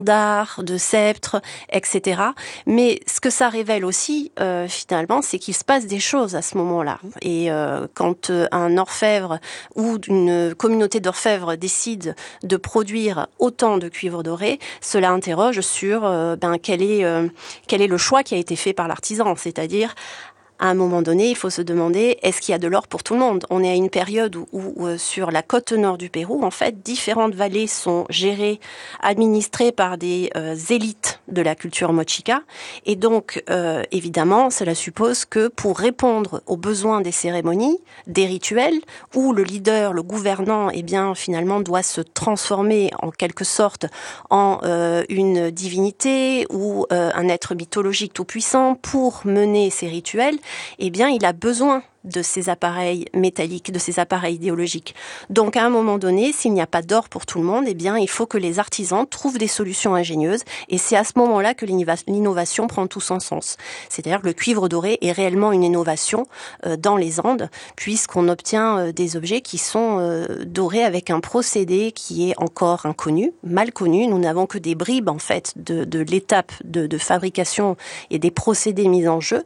d'art, de sceptre, etc. Mais ce que ça révèle aussi, finalement, c'est qu'il se passe des choses à ce moment-là. Et quand un orfèvre ou une communauté d'orfèvres décide de produire autant de cuivre doré, cela interroge sur quel est le choix qui a été fait par l'artisan, c'est-à-dire à un moment donné, il faut se demander, est-ce qu'il y a de l'or pour tout le monde ? On est à une période où sur la côte nord du Pérou, en fait, différentes vallées sont gérées, administrées par des élites de la culture mochica. Et donc, évidemment, cela suppose que pour répondre aux besoins des cérémonies, des rituels, où le leader, le gouvernant, eh bien, finalement, doit se transformer en quelque sorte en une divinité ou un être mythologique tout-puissant pour mener ces rituels, eh bien, il a besoin de ces appareils métalliques, de ces appareils idéologiques. Donc, à un moment donné, s'il n'y a pas d'or pour tout le monde, eh bien, il faut que les artisans trouvent des solutions ingénieuses. Et c'est à ce moment-là que l'innovation prend tout son sens. C'est-à-dire que le cuivre doré est réellement une innovation dans les Andes, puisqu'on obtient des objets qui sont dorés avec un procédé qui est encore inconnu, mal connu. Nous n'avons que des bribes, en fait, de l'étape de fabrication et des procédés mis en jeu.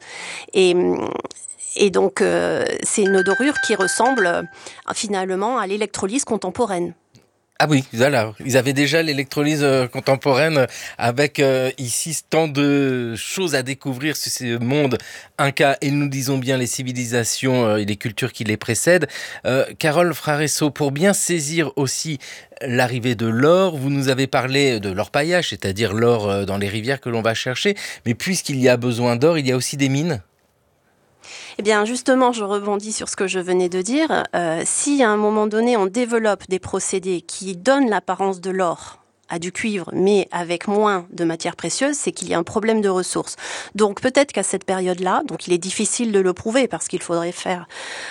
Et donc, c'est une dorure qui ressemble finalement à l'électrolyse contemporaine. Ah oui, voilà. Ils avaient déjà l'électrolyse contemporaine avec ici tant de choses à découvrir sur ce monde inca et nous disons bien les civilisations et les cultures qui les précèdent. Carole Fraresso, pour bien saisir aussi l'arrivée de l'or, vous nous avez parlé de l'orpaillage, c'est-à-dire l'or dans les rivières que l'on va chercher. Mais puisqu'il y a besoin d'or, il y a aussi des mines. Eh bien, justement, je rebondis sur ce que je venais de dire. Si à un moment donné, on développe des procédés qui donnent l'apparence de l'or à du cuivre, mais avec moins de matières précieuses, c'est qu'il y a un problème de ressources. Donc peut-être qu'à cette période-là, donc il est difficile de le prouver parce qu'il faudrait faire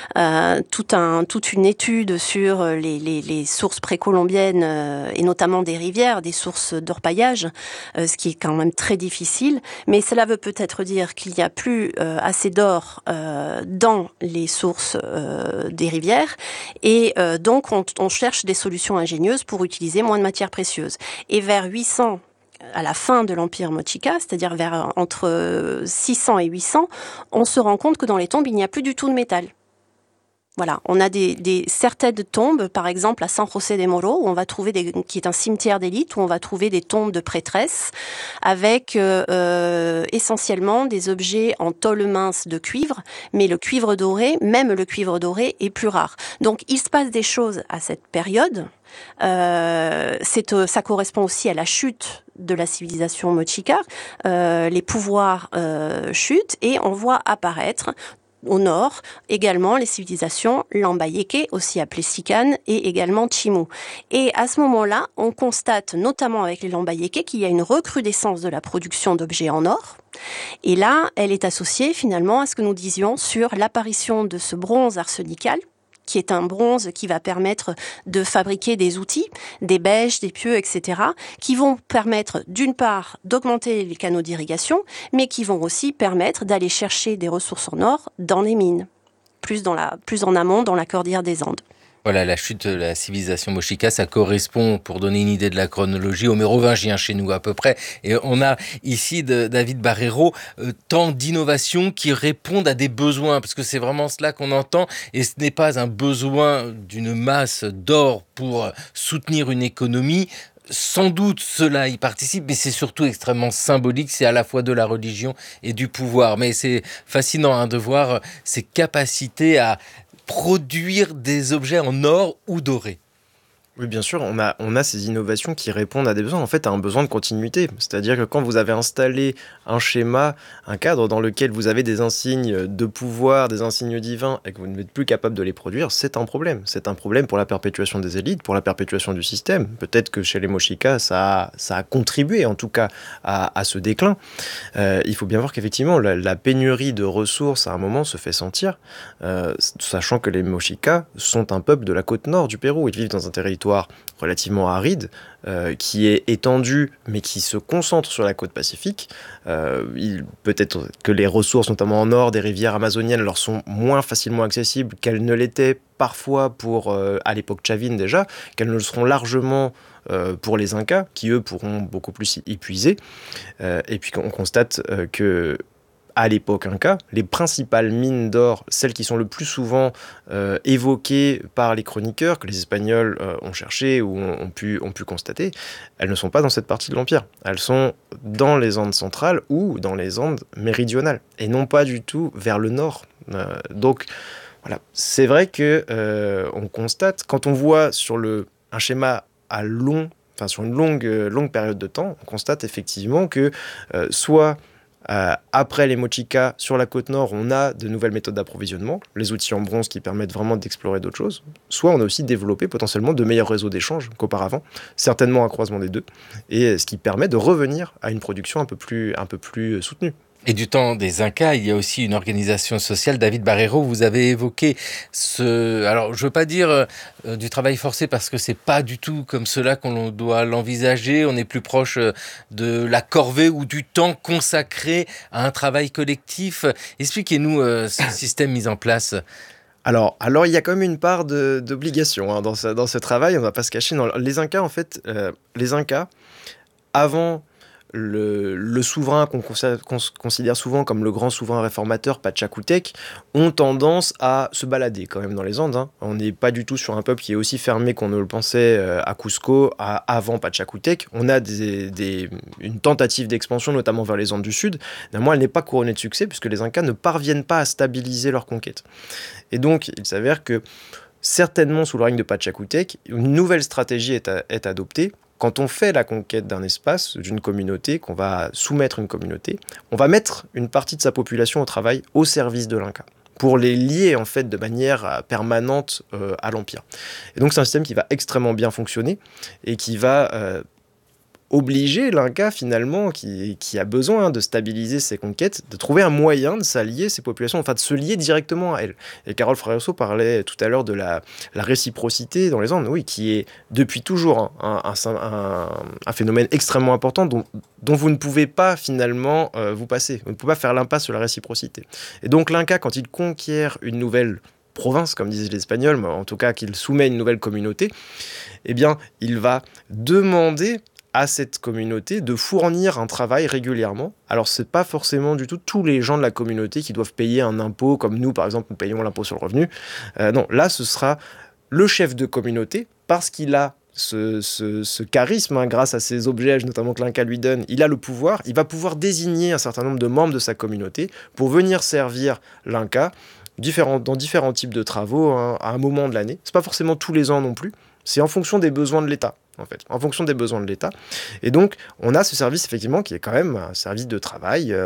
toute une étude sur les sources précolombiennes et notamment des rivières, des sources d'orpaillage, ce qui est quand même très difficile. Mais cela veut peut-être dire qu'il n'y a plus assez d'or dans les sources des rivières et donc on cherche des solutions ingénieuses pour utiliser moins de matières précieuses. Et vers 800, à la fin de l'Empire Mochica, c'est-à-dire entre 600 et 800, on se rend compte que dans les tombes, il n'y a plus du tout de métal. Voilà, on a certaines tombes, par exemple à San José de Moro, où on va trouver qui est un cimetière d'élite, où on va trouver des tombes de prêtresses avec essentiellement des objets en tôle mince de cuivre, mais le cuivre doré, même le cuivre doré, est plus rare. Donc il se passe des choses à cette période. Ça correspond aussi à la chute de la civilisation mochica. Les pouvoirs chutent et on voit apparaître au nord, également les civilisations Lambayeque, aussi appelées Sican, et également Chimu. Et à ce moment-là, on constate, notamment avec les Lambayeque, qu'il y a une recrudescence de la production d'objets en or. Et là, elle est associée finalement à ce que nous disions sur l'apparition de ce bronze arsenical, qui est un bronze qui va permettre de fabriquer des outils, des bêches, des pieux, etc., qui vont permettre d'une part d'augmenter les canaux d'irrigation, mais qui vont aussi permettre d'aller chercher des ressources en or dans les mines, plus en amont dans la cordillère des Andes. Voilà, la chute de la civilisation mochica, ça correspond, pour donner une idée de la chronologie, aux mérovingiens chez nous à peu près. Et on a ici, David Barreiro, tant d'innovations qui répondent à des besoins, parce que c'est vraiment cela qu'on entend, et ce n'est pas un besoin d'une masse d'or pour soutenir une économie. Sans doute cela y participe, mais c'est surtout extrêmement symbolique, c'est à la fois de la religion et du pouvoir. Mais c'est fascinant de voir ces capacités à produire des objets en or ou doré. Oui, bien sûr, on a ces innovations qui répondent à des besoins, en fait, à un besoin de continuité. C'est-à-dire que quand vous avez installé un schéma, un cadre dans lequel vous avez des insignes de pouvoir, des insignes divins, et que vous n'êtes plus capable de les produire, c'est un problème. C'est un problème pour la perpétuation des élites, pour la perpétuation du système. Peut-être que chez les Mochica, ça a contribué, en tout cas, à ce déclin. Il faut bien voir qu'effectivement, la pénurie de ressources, à un moment, se fait sentir, sachant que les Mochica sont un peuple de la côte nord du Pérou. Ils vivent dans un territoire relativement aride, qui est étendu, mais qui se concentre sur la côte pacifique. Peut-être que les ressources, notamment en or, des rivières amazoniennes, leur sont moins facilement accessibles qu'elles ne l'étaient parfois à l'époque chavine déjà, qu'elles ne le seront largement pour les Incas, qui eux pourront beaucoup plus y puiser. Et puis on constate que à l'époque Inca, les principales mines d'or, celles qui sont le plus souvent évoquées par les chroniqueurs, que les Espagnols ont cherché ou ont pu constater, elles ne sont pas dans cette partie de l'Empire. Elles sont dans les Andes centrales ou dans les Andes méridionales, et non pas du tout vers le nord. Donc voilà, c'est vrai que on constate, quand on voit sur un schéma sur une longue période de temps, on constate effectivement que soit après les Mochicas, sur la côte nord, on a de nouvelles méthodes d'approvisionnement, les outils en bronze qui permettent vraiment d'explorer d'autres choses. Soit on a aussi développé potentiellement de meilleurs réseaux d'échange qu'auparavant, certainement un croisement des deux, et ce qui permet de revenir à une production un peu plus soutenue. Et du temps des Incas, il y a aussi une organisation sociale. David Barreiro, vous avez évoqué alors je veux pas dire du travail forcé parce que c'est pas du tout comme cela qu'on doit l'envisager. On est plus proche de la corvée ou du temps consacré à un travail collectif. Expliquez-nous ce système mis en place. Alors, il y a quand même une part d'obligation dans ce travail, on ne va pas se cacher. Les Incas, en fait, avant le souverain qu'on considère souvent comme le grand souverain réformateur, Pachacútec, ont tendance à se balader quand même dans les Andes. On n'est pas du tout sur un peuple qui est aussi fermé qu'on ne le pensait à Cusco avant Pachacútec. On a une tentative d'expansion, notamment vers les Andes du Sud. Néanmoins, elle n'est pas couronnée de succès puisque les Incas ne parviennent pas à stabiliser leur conquête. Et donc, il s'avère que certainement sous le règne de Pachacútec, une nouvelle stratégie est adoptée. Quand on fait la conquête d'un espace, d'une communauté, qu'on va soumettre une communauté, on va mettre une partie de sa population au travail au service de l'Inca, pour les lier en fait de manière permanente à l'Empire. Et donc c'est un système qui va extrêmement bien fonctionner et qui va obliger l'Inca finalement, qui a besoin de stabiliser ses conquêtes, de trouver un moyen de s'allier ces populations, enfin de se lier directement à elles. Et Carol Fragoso parlait tout à l'heure de la réciprocité dans les Andes, oui, qui est depuis toujours un phénomène extrêmement important dont vous ne pouvez pas finalement vous passer. Vous ne pouvez pas faire l'impasse sur la réciprocité. Et donc l'Inca, quand il conquiert une nouvelle province, comme disaient les Espagnols, mais en tout cas qu'il soumet une nouvelle communauté, eh bien, il va demander à cette communauté de fournir un travail régulièrement. Alors, c'est pas forcément du tout tous les gens de la communauté qui doivent payer un impôt, comme nous, par exemple, nous payons l'impôt sur le revenu. Non, là, ce sera le chef de communauté, parce qu'il a ce charisme, grâce à ces objets, notamment que l'Inca lui donne, il a le pouvoir, il va pouvoir désigner un certain nombre de membres de sa communauté pour venir servir l'Inca dans différents types de travaux à un moment de l'année. C'est pas forcément tous les ans non plus, c'est en fonction des besoins de l'État. En fait, en fonction des besoins de l'État. Et donc, on a ce service, effectivement, qui est quand même un service de travail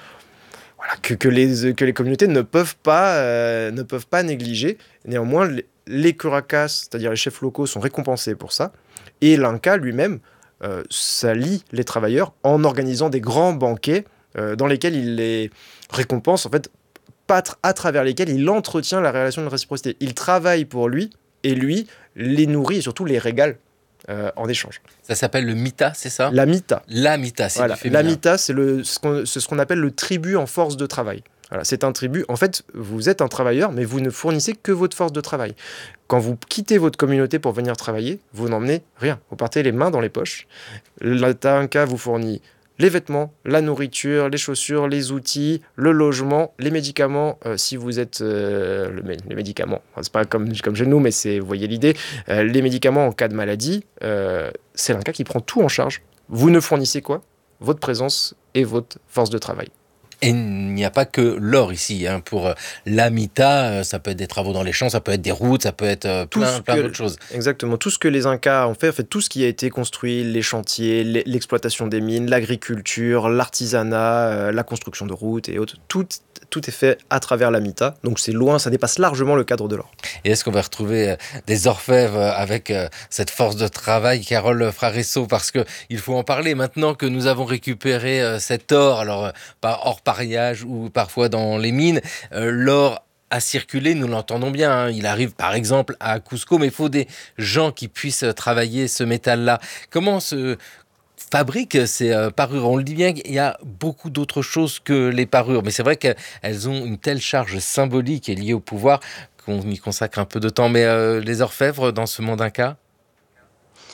que les communautés ne peuvent pas négliger. Néanmoins, les curacas, c'est-à-dire les chefs locaux, sont récompensés pour ça. Et l'Inca lui-même s'allie les travailleurs en organisant des grands banquets dans lesquels il les récompense, en fait, à travers lesquels il entretient la relation de réciprocité. Il travaille pour lui, et lui les nourrit et surtout les régale en échange. Ça s'appelle le mita, c'est ça ? La mita. La mita, c'est voilà. du féminin. La mita, c'est ce qu'on appelle le tribut en force de travail. Voilà, c'est un tribut. En fait, vous êtes un travailleur, mais vous ne fournissez que votre force de travail. Quand vous quittez votre communauté pour venir travailler, vous n'emmenez rien. Vous partez les mains dans les poches. L'État Inca vous fournit les vêtements, la nourriture, les chaussures, les outils, le logement, les médicaments, si vous êtes... les médicaments, enfin, c'est pas comme chez nous, mais vous voyez l'idée, les médicaments en cas de maladie, c'est l'Inca qui prend tout en charge. Vous ne fournissez quoi ? Votre présence et votre force de travail. Et il n'y a pas que l'or ici. Pour l'Amita, ça peut être des travaux dans les champs, ça peut être des routes, ça peut être plein d'autres choses. Exactement. Tout ce que les Incas ont fait, en fait, tout ce qui a été construit, les chantiers, l'exploitation des mines, l'agriculture, l'artisanat, la construction de routes et autres, tout est fait à travers l'Amita. Donc c'est loin, ça dépasse largement le cadre de l'or. Et est-ce qu'on va retrouver des orfèvres avec cette force de travail, Carol Fragoso, parce qu'il faut en parler maintenant que nous avons récupéré cet or, alors pas hors pariage ou parfois dans les mines, l'or a circulé, nous l'entendons bien, il arrive par exemple à Cusco, mais il faut des gens qui puissent travailler ce métal-là. Comment se fabrique ces parures? On le dit bien, il y a beaucoup d'autres choses que les parures, mais c'est vrai qu'elles ont une telle charge symbolique et liée au pouvoir qu'on y consacre un peu de temps. Mais les orfèvres dans ce monde Inca?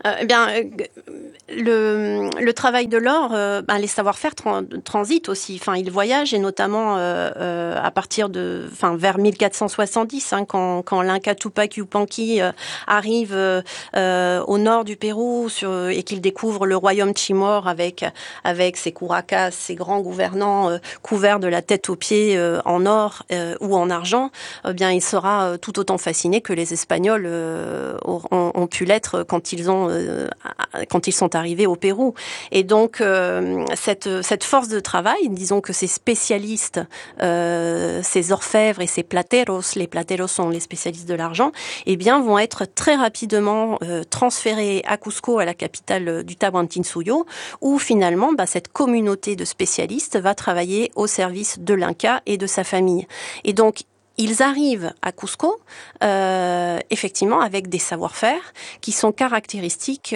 Le travail de l'or, les savoir-faire transitent aussi. Enfin, ils voyagent et notamment à partir vers 1470, quand l'Inca Tupac Yupanqui arrive au nord du Pérou et qu'il découvre le royaume Timor avec ses curacas, ses grands gouvernants couverts de la tête aux pieds en or ou en argent. Il sera tout autant fasciné que les Espagnols ont pu l'être quand ils sont arrivés au Pérou. Et donc, cette force de travail, disons que ces spécialistes, ces orfèvres et ces plateros, les plateros sont les spécialistes de l'argent, vont être très rapidement transférés à Cusco, à la capitale du Tahuantinsuyo, où finalement, cette communauté de spécialistes va travailler au service de l'Inca et de sa famille. Et donc, ils arrivent à Cusco, effectivement, avec des savoir-faire qui sont caractéristiques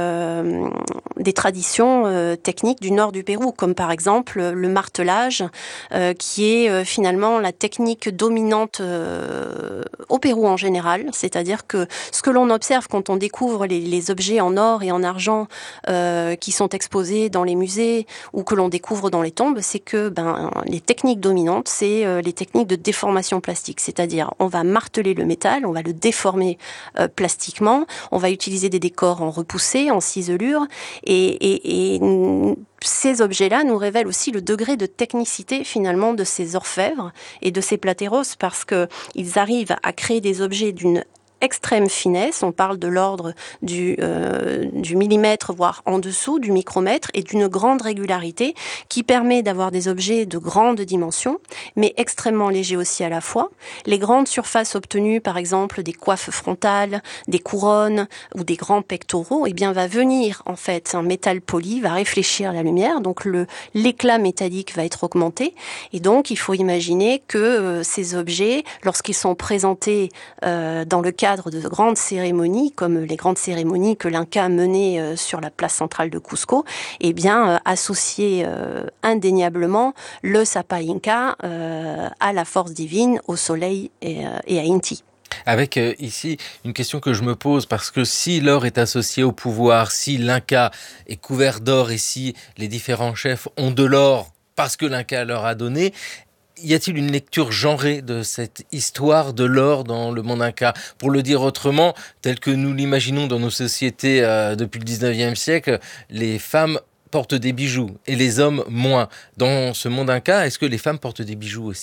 des traditions techniques du nord du Pérou, comme par exemple le martelage, qui est finalement la technique dominante au Pérou en général. C'est-à-dire que ce que l'on observe quand on découvre les objets en or et en argent qui sont exposés dans les musées ou que l'on découvre dans les tombes, c'est que les techniques dominantes, c'est les techniques de déformation plastique. C'est-à-dire, on va marteler le métal, on va le déformer plastiquement, on va utiliser des décors en repoussé, en ciselure, et ces objets-là nous révèlent aussi le degré de technicité finalement de ces orfèvres et de ces plateros, parce que ils arrivent à créer des objets d'une extrême finesse. On parle de l'ordre du millimètre, voire en dessous du micromètre, et d'une grande régularité qui permet d'avoir des objets de grande dimension, mais extrêmement légers aussi à la fois. Les grandes surfaces obtenues, par exemple des coiffes frontales, des couronnes ou des grands pectoraux, va venir en fait un métal poli, va réfléchir la lumière, donc l'éclat métallique va être augmenté, et donc il faut imaginer que ces objets, lorsqu'ils sont présentés dans le cadre de grandes cérémonies, comme les grandes cérémonies que l'Inca menait sur la place centrale de Cusco, associer indéniablement le Sapa Inca à la force divine, au soleil et à Inti. Avec ici une question que je me pose, parce que si l'or est associé au pouvoir, si l'Inca est couvert d'or et si les différents chefs ont de l'or parce que l'Inca leur a donné, y a-t-il une lecture genrée de cette histoire de l'or dans le monde Inca ? Pour le dire autrement, tel que nous l'imaginons dans nos sociétés depuis le 19e siècle, les femmes portent des bijoux et les hommes moins. Dans ce monde Inca, est-ce que les femmes portent des bijoux aussi ?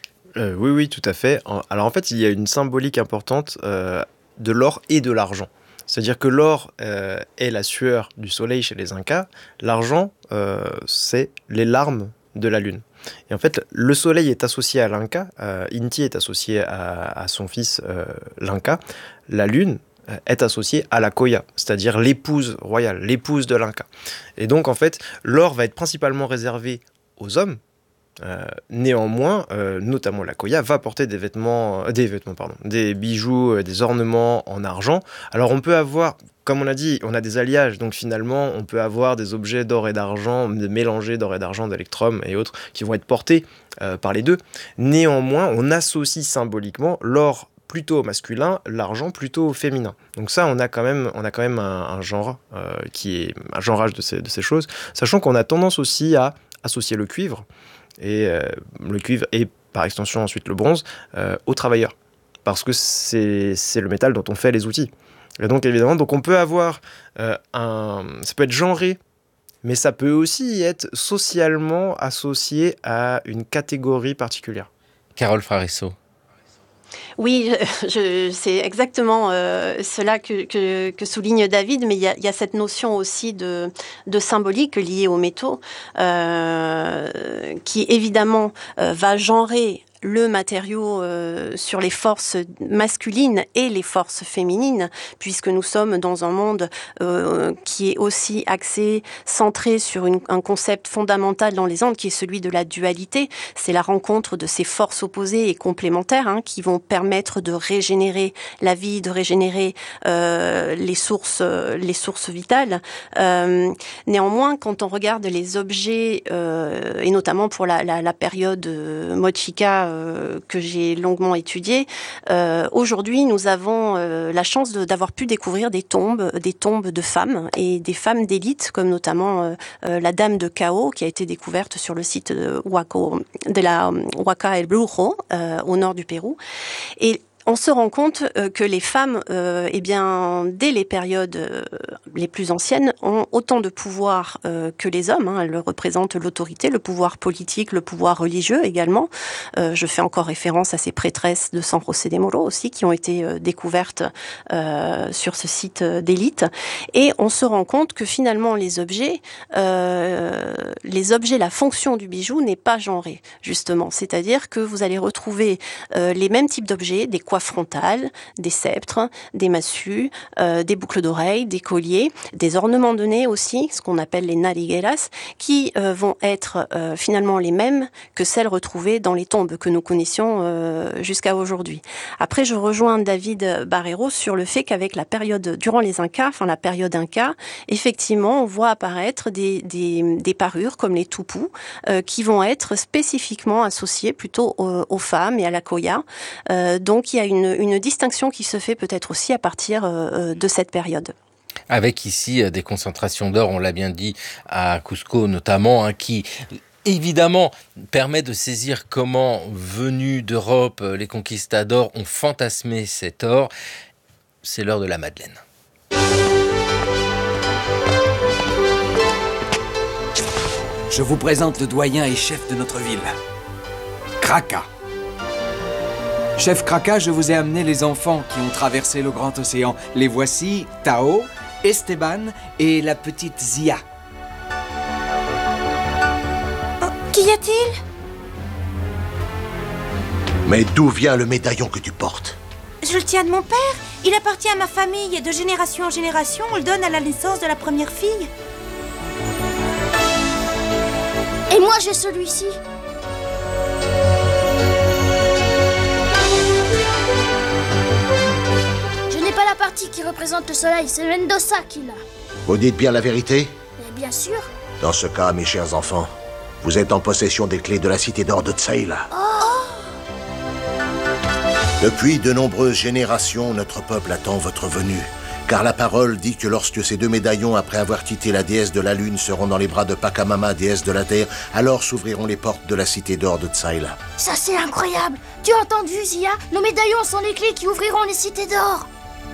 Oui, tout à fait. Alors en fait, il y a une symbolique importante de l'or et de l'argent. C'est-à-dire que l'or est la sueur du soleil chez les Incas, l'argent, c'est les larmes de la lune. Et en fait, le soleil est associé à l'Inca, Inti est associé à son fils l'Inca, la lune est associée à la Koya, c'est-à-dire l'épouse royale, l'épouse de l'Inca. Et donc en fait, l'or va être principalement réservé aux hommes. Néanmoins, notamment la Koya va porter des bijoux, des ornements en argent. Alors on peut avoir, comme on a dit, on a des alliages, donc finalement on peut avoir des objets d'or et d'argent, mélangés d'or et d'argent, d'électrum et autres, qui vont être portés par les deux. Néanmoins, on associe symboliquement l'or plutôt au masculin, l'argent plutôt au féminin. Donc ça, on a quand même un genre qui est un genrage de ces choses, sachant qu'on a tendance aussi à associer le cuivre, et par extension ensuite le bronze, aux travailleurs, parce que c'est le métal dont on fait les outils. Et donc évidemment, on peut avoir ça peut être genré, mais ça peut aussi être socialement associé à une catégorie particulière. Carole Fraresso. Oui, c'est exactement cela que souligne David, mais il y a cette notion aussi de symbolique liée aux métaux qui évidemment va genrer le matériau sur les forces masculines et les forces féminines, puisque nous sommes dans un monde qui est aussi axé, centré sur un concept fondamental dans les Andes, qui est celui de la dualité. C'est la rencontre de ces forces opposées et complémentaires qui vont permettre de régénérer la vie, de régénérer les sources vitales. Néanmoins, quand on regarde les objets, et notamment pour la période Mochica, que j'ai longuement étudié, aujourd'hui nous avons la chance d'avoir pu découvrir des tombes de femmes et des femmes d'élite, comme notamment la Dame de Cao, qui a été découverte sur le site de la Huaca El Brujo, au nord du Pérou. Et on se rend compte que les femmes, dès les périodes les plus anciennes, ont autant de pouvoir que les hommes. Elles représentent l'autorité, le pouvoir politique, le pouvoir religieux également. Je fais encore référence à ces prêtresses de San José de Moro aussi, qui ont été découvertes sur ce site d'élite. Et on se rend compte que finalement les objets, la fonction du bijou n'est pas genrée, justement. C'est-à-dire que vous allez retrouver les mêmes types d'objets, des coiffes frontales, des sceptres, des massues, des boucles d'oreilles, des colliers, des ornements de nez aussi, ce qu'on appelle les narigueras, qui vont être finalement les mêmes que celles retrouvées dans les tombes que nous connaissions jusqu'à aujourd'hui. Après, je rejoins David Barreiro sur le fait qu'avec la période, durant les Incas, enfin la période Inca, effectivement, on voit apparaître des parures comme les tupus, qui vont être spécifiquement associées plutôt aux femmes et à la colla. Donc il y a une distinction qui se fait peut-être aussi à partir de cette période. Avec ici des concentrations d'or, on l'a bien dit, à Cusco notamment, qui évidemment permet de saisir comment, venus d'Europe, les conquistadors ont fantasmé cet or. C'est l'heure de la Madeleine. Je vous présente le doyen et chef de notre ville, Kraka. Chef Kraka, je vous ai amené les enfants qui ont traversé le grand océan. Les voici, Tao, Esteban et la petite Zia. Oh, qu'y a-t-il ? Mais d'où vient le médaillon que tu portes ? Je le tiens de mon père. Il appartient à ma famille et de génération en génération, on le donne à la naissance de la première fille. Et moi, j'ai celui-ci. Je n'ai pas la partie qui représente le soleil, c'est Mendoza qui l'a. Vous dites bien la vérité ? Mais bien sûr. Dans ce cas, mes chers enfants, vous êtes en possession des clés de la cité d'or de Tsaïla. Depuis de nombreuses générations, notre peuple attend votre venue. Car la parole dit que lorsque ces deux médaillons, après avoir quitté la déesse de la lune, seront dans les bras de Pachamama, déesse de la terre, alors s'ouvriront les portes de la cité d'or de Tsaïla. Ça, c'est incroyable. Tu as entendu, Zia ? Nos médaillons sont les clés qui ouvriront les cités d'or.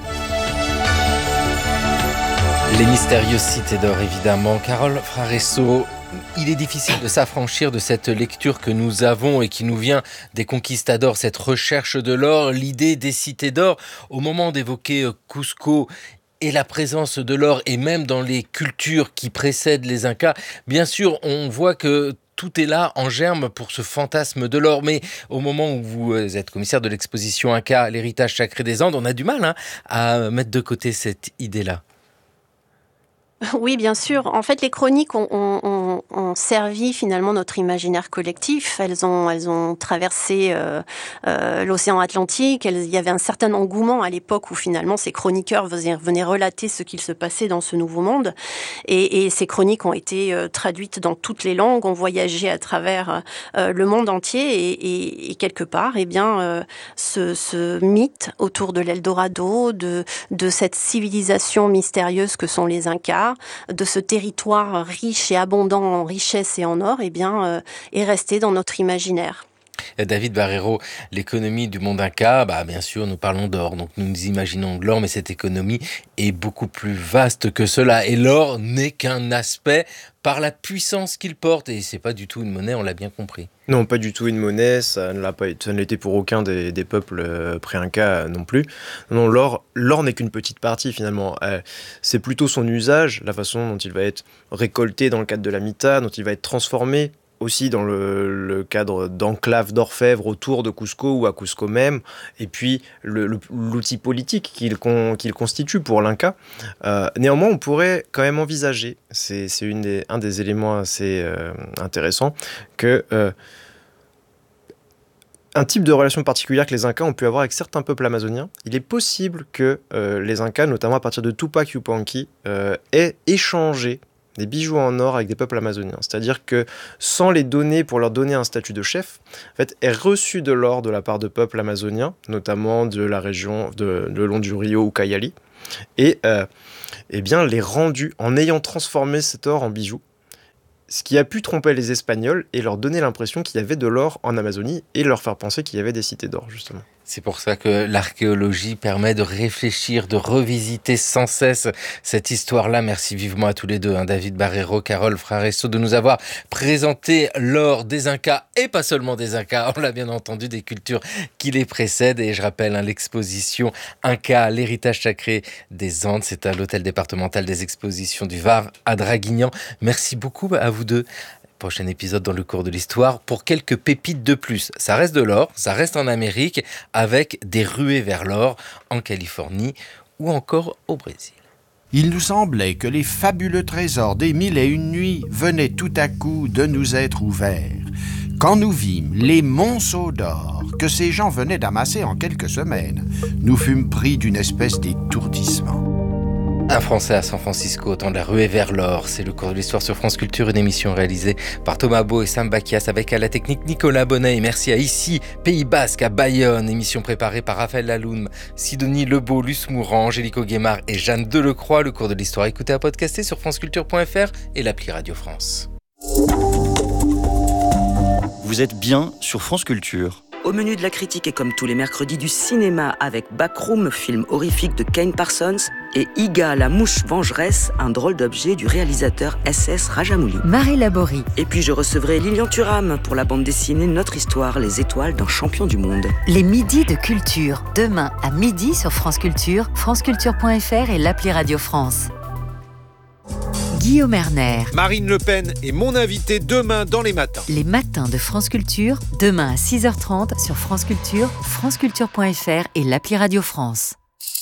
Les mystérieuses cités d'or, évidemment. Carole Fraresso, il est difficile de s'affranchir de cette lecture que nous avons et qui nous vient des conquistadors, cette recherche de l'or, l'idée des cités d'or. Au moment d'évoquer Cusco et la présence de l'or, et même dans les cultures qui précèdent les Incas, bien sûr, on voit que tout est là en germe pour ce fantasme de l'or. Mais au moment où vous êtes commissaire de l'exposition Inca, l'héritage sacré des Andes, on a du mal à mettre de côté cette idée-là. Oui, bien sûr. En fait, les chroniques ont servi finalement notre imaginaire collectif. Elles ont traversé l'océan Atlantique. Il y avait un certain engouement à l'époque où finalement ces chroniqueurs venaient relater ce qu'il se passait dans ce nouveau monde. Et ces chroniques ont été traduites dans toutes les langues, ont voyagé à travers le monde entier. Et quelque part, ce mythe autour de l'Eldorado, de cette civilisation mystérieuse que sont les Incas, de ce territoire riche et abondant en richesse et en or, est resté dans notre imaginaire. David Barreiro, l'économie du monde Inca, bien sûr, nous parlons d'or, donc nous imaginons de l'or, mais cette économie est beaucoup plus vaste que cela. Et l'or n'est qu'un aspect par la puissance qu'il porte, et c'est pas du tout une monnaie, on l'a bien compris. Non, pas du tout une monnaie, ça ne l'était pour aucun des peuples pré-Inca non plus. Non, l'or n'est qu'une petite partie finalement. C'est plutôt son usage, la façon dont il va être récolté dans le cadre de la mita, dont il va être transformé aussi dans le cadre d'enclaves d'orfèvres autour de Cusco ou à Cusco même, et puis l'outil politique qu'il constitue pour l'Inca. Néanmoins, on pourrait quand même envisager, c'est un des éléments assez intéressants, que un type de relation particulière que les Incas ont pu avoir avec certains peuples amazoniens. Il est possible que les Incas, notamment à partir de Tupac Yupanqui, aient échangé des bijoux en or avec des peuples amazoniens. C'est-à-dire que sans les donner pour leur donner un statut de chef, en fait, est reçu de l'or de la part de peuples amazoniens, notamment de la région le long du Rio Ucayali, et bien les rendu en ayant transformé cet or en bijoux, ce qui a pu tromper les Espagnols et leur donner l'impression qu'il y avait de l'or en Amazonie et leur faire penser qu'il y avait des cités d'or, justement. C'est pour ça que l'archéologie permet de réfléchir, de revisiter sans cesse cette histoire-là. Merci vivement à tous les deux, David Barreiro, Carole Fraresso, de nous avoir présenté l'or des Incas, et pas seulement des Incas, on l'a bien entendu, des cultures qui les précèdent. Et je rappelle, l'exposition Inca, l'héritage sacré des Andes, c'est à l'hôtel départemental des expositions du Var à Draguignan. Merci beaucoup à vous deux. Prochain épisode dans le cours de l'histoire pour quelques pépites de plus. Ça reste de l'or, ça reste en Amérique, avec des ruées vers l'or en Californie ou encore au Brésil. Il nous semblait que les fabuleux trésors des 1001 nuits venaient tout à coup de nous être ouverts. Quand nous vîmes les monceaux d'or que ces gens venaient d'amasser en quelques semaines, nous fûmes pris d'une espèce d'étourdissement. Un Français à San Francisco tend la ruée vers l'or. C'est le cours de l'histoire sur France Culture, une émission réalisée par Thomas Beau et Sam Bakias avec à la technique Nicolas Bonnet. Et merci à Ici, Pays Basque, à Bayonne. Émission préparée par Raphaël Laloum, Sidonie Lebeau, Luce Mourant, Angélique Guémard et Jeanne Delecroix. Le cours de l'histoire écouté à podcaster sur franceculture.fr et l'appli Radio France. Vous êtes bien sur France Culture. Au menu de la critique et comme tous les mercredis du cinéma avec Backroom, film horrifique de Kane Parsons, et Iga, la mouche vengeresse, un drôle d'objet du réalisateur SS Rajamouli. Marie Laborie. Et puis je recevrai Lilian Thuram pour la bande dessinée Notre Histoire, les étoiles d'un champion du monde. Les midis de culture, demain à midi sur France Culture, franceculture.fr et l'appli Radio France. Guillaume Erner. Marine Le Pen est mon invité demain dans les matins. Les matins de France Culture, demain à 6h30 sur France Culture, franceculture.fr et l'appli Radio France.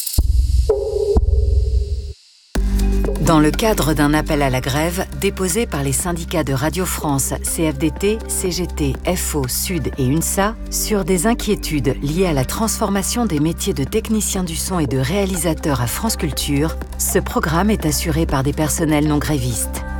Dans le cadre d'un appel à la grève déposé par les syndicats de Radio France, CFDT, CGT, FO, Sud et UNSA, sur des inquiétudes liées à la transformation des métiers de technicien du son et de réalisateur à France Culture, ce programme est assuré par des personnels non grévistes.